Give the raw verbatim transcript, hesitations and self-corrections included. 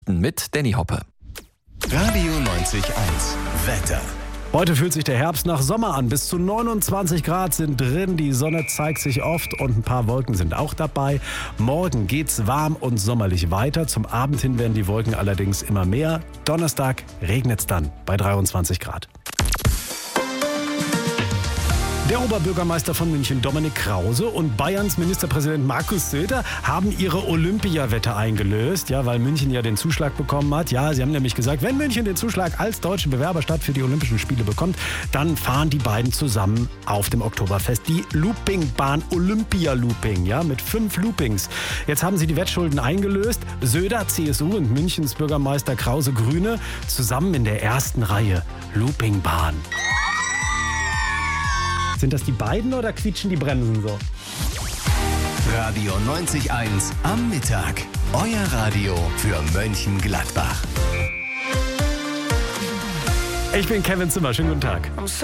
Mit Danny Hoppe. Radio neunzig eins Wetter. Heute fühlt sich der Herbst nach Sommer an. Bis zu neunundzwanzig Grad sind drin. Die Sonne zeigt sich oft und ein paar Wolken sind auch dabei. Morgen geht's warm und sommerlich weiter. Zum Abend hin werden die Wolken allerdings immer mehr. Donnerstag regnet's dann bei dreiundzwanzig Grad. Der Oberbürgermeister von München, Dominik Krause, und Bayerns Ministerpräsident Markus Söder haben ihre Olympiawette eingelöst, ja, weil München ja den Zuschlag bekommen hat. Ja, sie haben nämlich gesagt, wenn München den Zuschlag als deutsche Bewerberstadt für die Olympischen Spiele bekommt, dann fahren die beiden zusammen auf dem Oktoberfest die Loopingbahn Olympia Looping, ja, mit fünf Loopings. Jetzt haben sie die Wettschulden eingelöst. Söder, C S U, und Münchens Bürgermeister Krause, Grüne, zusammen in der ersten Reihe. Loopingbahn. Sind das die beiden oder quietschen die Bremsen so? Radio neunzig eins am Mittag. Euer Radio für Mönchengladbach. Ich bin Kevin Zimmer. Schönen guten Tag.